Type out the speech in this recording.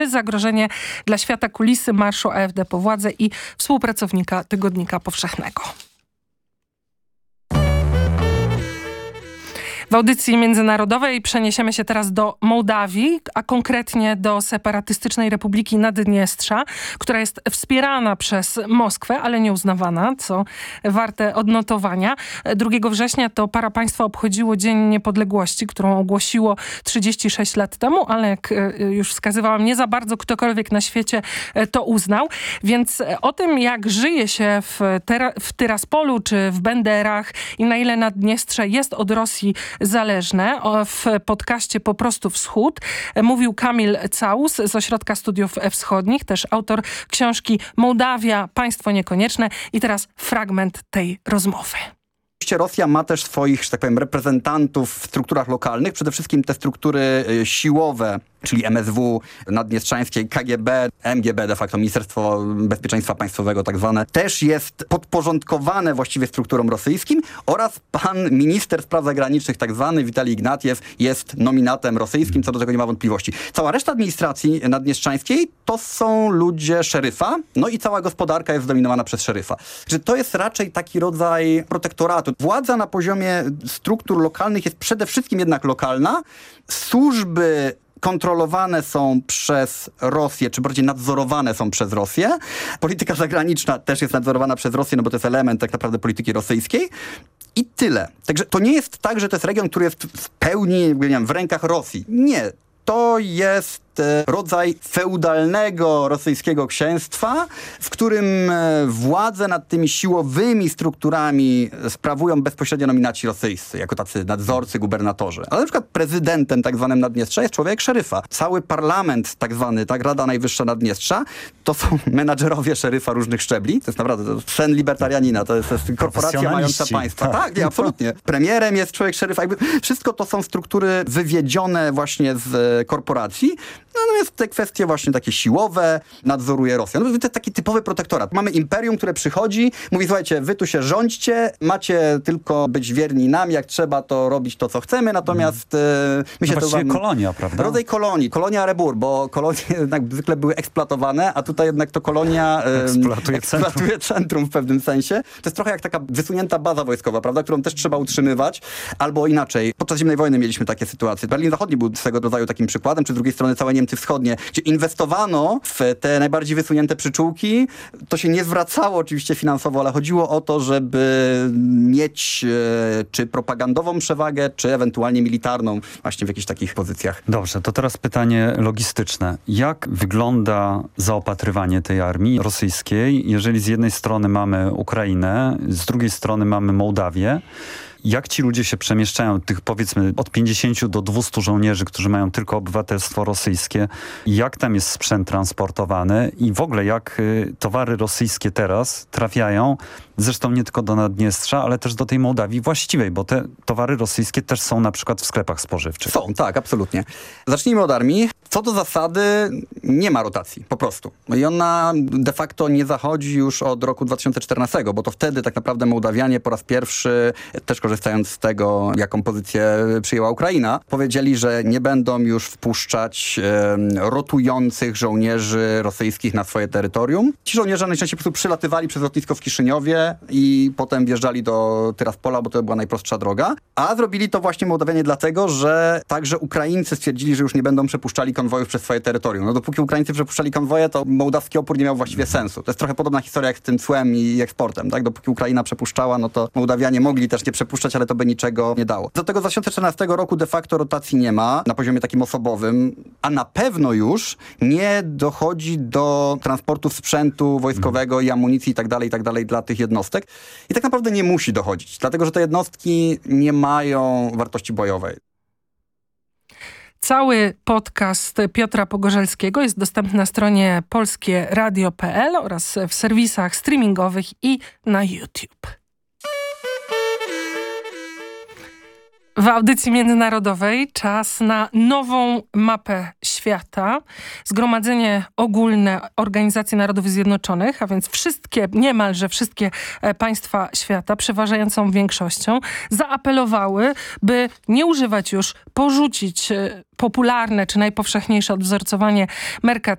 Zagrożenie dla świata, kulisy marszu AfD po władzę i współpracownika Tygodnika Powszechnego. W audycji międzynarodowej przeniesiemy się teraz do Mołdawii, a konkretnie do separatystycznej Republiki Naddniestrza, która jest wspierana przez Moskwę, ale nie uznawana, co warte odnotowania. 2 września to parapaństwo obchodziło Dzień Niepodległości, którą ogłosiło 36 lat temu, ale jak już wskazywałam, nie za bardzo ktokolwiek na świecie to uznał. Więc o tym, jak żyje się w Tyraspolu czy w Benderach i na ile Naddniestrze jest od Rosji zależne. W podcaście Po prostu Wschód mówił Kamil Caus z Ośrodka Studiów Wschodnich, też autor książki Mołdawia, państwo niekonieczne. I teraz fragment tej rozmowy. Rosja ma też swoich, że tak powiem, reprezentantów w strukturach lokalnych, przede wszystkim te struktury siłowe, czyli MSW naddniestrzańskie, KGB, MGB de facto, Ministerstwo Bezpieczeństwa Państwowego tak zwane, też jest podporządkowane właściwie strukturom rosyjskim oraz pan minister spraw zagranicznych tak zwany Witalij Ignatiew jest nominatem rosyjskim, co do tego nie ma wątpliwości. Cała reszta administracji naddniestrzańskiej to są ludzie szeryfa, no i cała gospodarka jest zdominowana przez szeryfa. Że to jest raczej taki rodzaj protektoratu. Władza na poziomie struktur lokalnych jest przede wszystkim jednak lokalna. Służby kontrolowane są przez Rosję, czy bardziej nadzorowane są przez Rosję. Polityka zagraniczna też jest nadzorowana przez Rosję, no bo to jest element tak naprawdę polityki rosyjskiej. I tyle. Także to nie jest tak, że to jest region, który jest w pełni, nie wiem, w rękach Rosji. Nie. To jest rodzaj feudalnego rosyjskiego księstwa, w którym władzę nad tymi siłowymi strukturami sprawują bezpośrednio nominaci rosyjscy, jako tacy nadzorcy, gubernatorzy. Ale na przykład prezydentem tak zwanym Naddniestrza jest człowiek szeryfa. Cały parlament tak zwany, tak Rada Najwyższa Naddniestrza, to są menadżerowie szeryfa różnych szczebli. To jest naprawdę sen libertarianina, to jest korporacja mająca państwa. Tak, nie, absolutnie. Premierem jest człowiek szeryfa. Jakby wszystko to są struktury wywiedzione właśnie z korporacji. Natomiast te kwestie właśnie takie siłowe nadzoruje Rosja. No to jest taki typowy protektorat. Mamy imperium, które przychodzi, mówi, słuchajcie, wy tu się rządźcie, macie tylko być wierni nam, jak trzeba to robić to, co chcemy, natomiast my się to właściwie kolonia, prawda? Rodzaj kolonii, kolonia rebur, bo kolonie jednak zwykle były eksploatowane, a tutaj jednak to kolonia eksploatuje centrum w pewnym sensie. To jest trochę jak taka wysunięta baza wojskowa, prawda, którą też trzeba utrzymywać, albo inaczej. Podczas zimnej wojny mieliśmy takie sytuacje. Berlin Zachodni był swego rodzaju takim przykładem, czy z drugiej strony całe Niemcy Wschodnie, gdzie inwestowano w te najbardziej wysunięte przyczółki. To się nie zwracało oczywiście finansowo, ale chodziło o to, żeby mieć czy propagandową przewagę, czy ewentualnie militarną właśnie w jakichś takich pozycjach. Dobrze, to teraz pytanie logistyczne. Jak wygląda zaopatrywanie tej armii rosyjskiej, jeżeli z jednej strony mamy Ukrainę, z drugiej strony mamy Mołdawię? Jak ci ludzie się przemieszczają, tych powiedzmy od 50 do 200 żołnierzy, którzy mają tylko obywatelstwo rosyjskie? Jak tam jest sprzęt transportowany? I w ogóle jak towary rosyjskie teraz trafiają, zresztą nie tylko do Naddniestrza, ale też do tej Mołdawii właściwej, bo te towary rosyjskie też są na przykład w sklepach spożywczych. Są, tak, absolutnie. Zacznijmy od armii. Co do zasady nie ma rotacji, po prostu. I ona de facto nie zachodzi już od roku 2014, bo to wtedy tak naprawdę Mołdawianie po raz pierwszy, też korzystając z tego, jaką pozycję przyjęła Ukraina, powiedzieli, że nie będą już wpuszczać rotujących żołnierzy rosyjskich na swoje terytorium. Ci żołnierze najczęściej po prostu przylatywali przez lotnisko w Kiszyniowie i potem wjeżdżali do Tyraspola, bo to była najprostsza droga. A zrobili to właśnie Mołdawianie dlatego, że także Ukraińcy stwierdzili, że już nie będą przepuszczali konwojów przez swoje terytorium. No dopóki Ukraińcy przepuszczali konwoje, to mołdawski opór nie miał właściwie sensu. To jest trochę podobna historia jak z tym cłem i eksportem, tak? Dopóki Ukraina przepuszczała, no to Mołdawianie mogli też nie przepuszczać, ale to by niczego nie dało. Do tego z 2014 roku de facto rotacji nie ma na poziomie takim osobowym, a na pewno już nie dochodzi do transportu sprzętu wojskowego i amunicji i tak dalej dla tych jednostek. I tak naprawdę nie musi dochodzić, dlatego że te jednostki nie mają wartości bojowej. Cały podcast Piotra Pogorzelskiego jest dostępny na stronie polskieradio.pl oraz w serwisach streamingowych i na YouTube. W audycji międzynarodowej czas na nową mapę świata. Zgromadzenie Ogólne Organizacji Narodów Zjednoczonych, a więc niemalże wszystkie państwa świata, przeważającą większością, zaapelowały, by nie używać już, porzucić popularne czy najpowszechniejsze odwzorcowanie